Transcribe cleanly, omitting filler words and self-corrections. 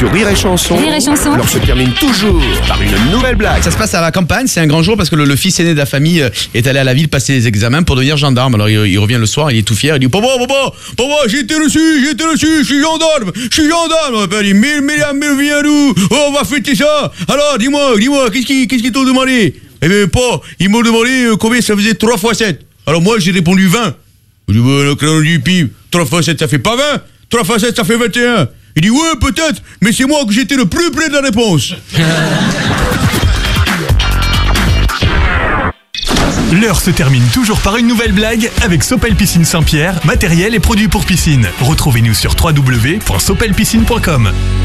Sur Rire et Chanson, Rire et Chanson. l'heure se termine toujours par une nouvelle blague. Ça se passe à la campagne, c'est un grand jour parce que le fils aîné de la famille est allé à la ville passer les examens pour devenir gendarme. Alors il revient le soir, il est tout fier, il dit papa, j'ai été reçu, je suis gendarme. Papa dit mais viens nous, on va fêter ça. Alors dis-moi, qu'est-ce qu'ils t'ont demandé? Eh bien pas, ils m'ont demandé combien ça faisait 3 x 7. Alors moi j'ai répondu 20. Je dis le crayon du pif, 3 x 7 ça fait pas 20, 3 x 7 ça fait 21. Il dit ouais peut-être, mais c'est moi que j'étais le plus près de la réponse. L'heure se termine toujours par une nouvelle blague avec Sopel Piscine Saint-Pierre, matériel et produits pour piscine. Retrouvez-nous sur www.sopelpiscine.com.